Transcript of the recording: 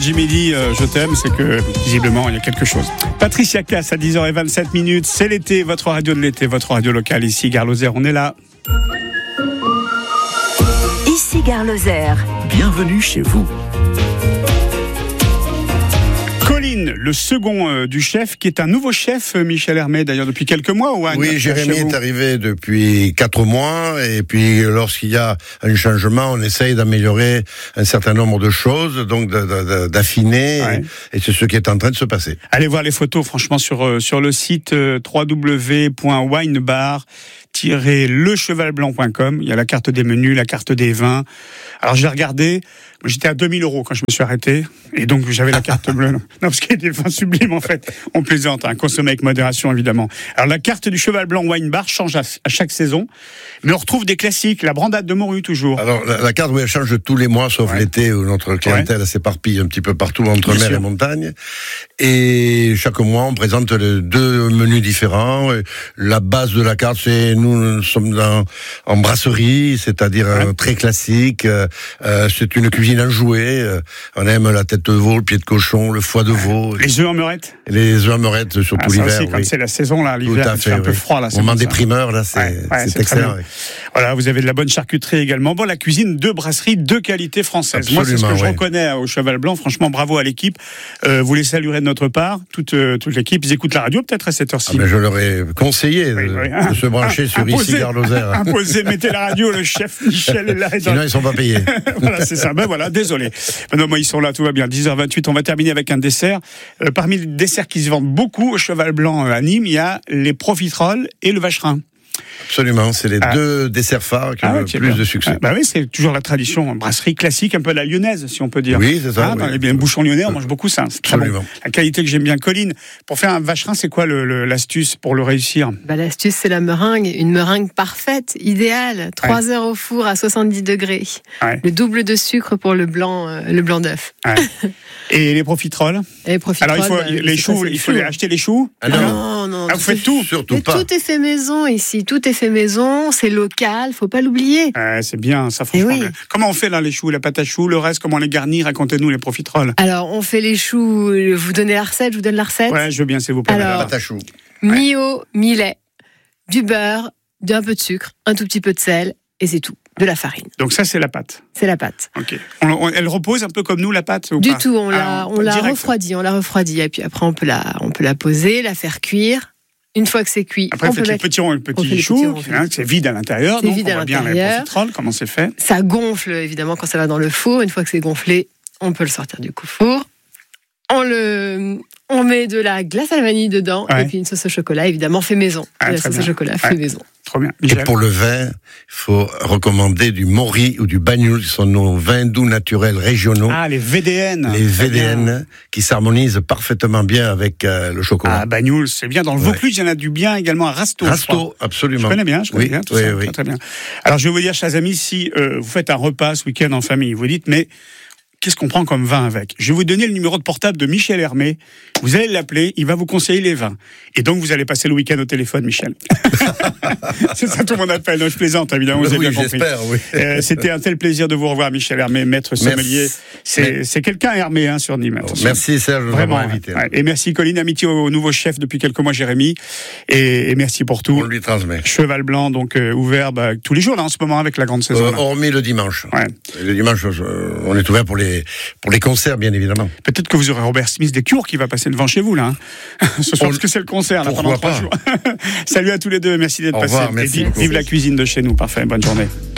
Jimmy dit je t'aime, c'est que visiblement il y a quelque chose. Patricia Cass à 10h27, c'est l'été, votre radio de l'été, votre radio locale ici, Gare Lozère, on est là. Ici Gare Lozère. Bienvenue chez vous. Colline, le second du chef, qui est un nouveau chef, Michel Hermé, d'ailleurs depuis quelques mois. Oui, Jérémy est arrivé depuis 4 mois, et puis lorsqu'il y a un changement, on essaye d'améliorer un certain nombre de choses, donc d'affiner, ouais. Et c'est ce qui est en train de se passer. Allez voir les photos, franchement, sur le site www.winebar-lechevalblanc.com. Il y a la carte des menus, la carte des vins. Alors j'ai regardé, j'étais à 2000 € quand je me suis arrêté, et donc j'avais la carte bleue. Non, parce qu'il y a des vins sublimes en fait. On plaisante, consommer avec modération évidemment. Alors la carte du Cheval Blanc Wine Bar change à chaque saison, mais on retrouve des classiques, la brandade de morue toujours. Alors la carte, oui, elle change tous les mois, sauf l'été où notre clientèle s'éparpille un petit peu partout entre mer et montagne. Et chaque mois, on présente 2 menus différents. La base de la carte, c'est nous sommes en brasserie, c'est-à-dire très classique. C'est une cuisine enjouée. On aime la tête de veau, le pied de cochon, le foie de veau. Les œufs en meurette. Les œufs en meurette, surtout l'hiver. Quand c'est la saison, là, l'hiver, c'est un peu froid. Là, au moment des primeurs, là, c'est excellent. Voilà, vous avez de la bonne charcuterie également. Bon, la cuisine de brasserie de qualité française. Absolument, moi, c'est ce que je reconnais au Cheval Blanc. Franchement, bravo à l'équipe. Vous les saluerez de notre part, toute l'équipe. Ils écoutent la radio peut-être à cette heure-ci. Mais je leur ai conseillé de se brancher sur ici Gare Lozère. Imposé, mettez la radio, le chef Michel est là. Sinon, ils sont pas payés. Voilà, c'est ça. Ben voilà, désolé. Non, moi, ils sont là, tout va bien. 10h28, on va terminer avec un dessert. Parmi les desserts qui se vendent beaucoup au Cheval Blanc à Nîmes, il y a les profiteroles et le vacherin. Absolument, c'est les 2 desserts phares qui ont le plus de succès. Bah oui, c'est toujours la tradition, brasserie classique, un peu la lyonnaise, si on peut dire. Oui, c'est ça. Dans les bouchons lyonnais, on mange beaucoup ça. C'est très bon. La qualité que j'aime bien. Colline, pour faire un vacherin, c'est quoi l'astuce pour le réussir ? L'astuce, c'est la meringue. Une meringue parfaite, idéale. 3 heures au four à 70 degrés. Ouais. Le double de sucre pour le blanc d'œuf. Ouais. Et les profiteroles ? Alors, il faut les choux, il faut acheter les choux ? Non. Vous faites tout ? Surtout pas. Tout est fait maison ici. Tout est fait maison. C'est local. Faut pas l'oublier. C'est bien, ça, franchement. Oui. Comment on fait là, les choux, la pâte à choux, le reste, comment on les garnit ? Racontez-nous les profiteroles. Alors, on fait les choux. Vous donnez la recette, je vous donne la recette. Ouais, je veux bien, s'il vous plaît. Alors, la pâte à choux. Mi-eau, mi-lait, du beurre, un peu de sucre, un tout petit peu de sel, et c'est tout. De la farine. Donc ça, c'est la pâte. C'est la pâte. Ok. Elle repose un peu comme nous, la pâte, ou du pas ? tout, on la refroidit. Et puis après, on peut la poser, la faire cuire. Une fois que c'est cuit, après, on peut mettre le petit chou, c'est vide à l'intérieur. C'est donc vide on voit bien les profiteroles, comment c'est fait. Ça gonfle, évidemment, quand ça va dans le four. Une fois que c'est gonflé, on peut le sortir du four. On met de la glace à la vanille dedans, et puis une sauce au chocolat, évidemment, fait maison. La sauce au chocolat fait maison. Trop bien. Et pour le vin, il faut recommander du Maury ou du Banyuls, qui sont nos vins doux naturels régionaux. Les VDN. Les VDN, qui s'harmonisent parfaitement bien avec le chocolat. Banyuls, c'est bien. Dans le Vaucluse, il y en a du bien également à Rasto. Rasto, absolument. Je connais bien tout ça. Très, très bien. Alors, je vais vous dire, chers amis, si vous faites un repas ce week-end en famille, vous dites, mais qu'est-ce qu'on prend comme vin avec ? Je vais vous donner le numéro de portable de Michel Hermé. Vous allez l'appeler, il va vous conseiller les vins. Et donc, vous allez passer le week-end au téléphone, Michel. C'est ça tout mon appel. Non, je plaisante, évidemment, vous avez bien compris. Oui. C'était un tel plaisir de vous revoir, Michel Hermé, maître sommelier. C'est quelqu'un Hermé sur Nîmes. Merci Serge de nous avoir invités. Et merci Colline, amitié au nouveau chef depuis quelques mois, Jérémy. Et merci pour tout. On lui transmet. Cheval Blanc, donc ouvert tous les jours là, en ce moment avec la grande saison. Hormis le dimanche. Ouais. Le dimanche, on est ouvert pour les concerts, bien évidemment. Peut-être que vous aurez Robert Smith des Cures qui va passer devant chez vous, là. Ce soir, parce que c'est le concert, là, pendant 3 jours. Salut à tous les deux, merci d'être passés. Merci. Vive la cuisine de chez nous. Parfait, bonne journée.